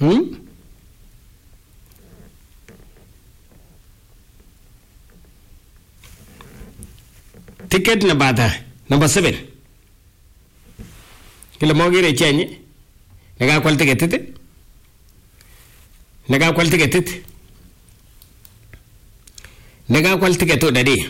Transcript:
Ticket number 7. Kila mogire chenye. Naga kwal ticket. Naga kwal ticket. Naga kwal ticket to dadi.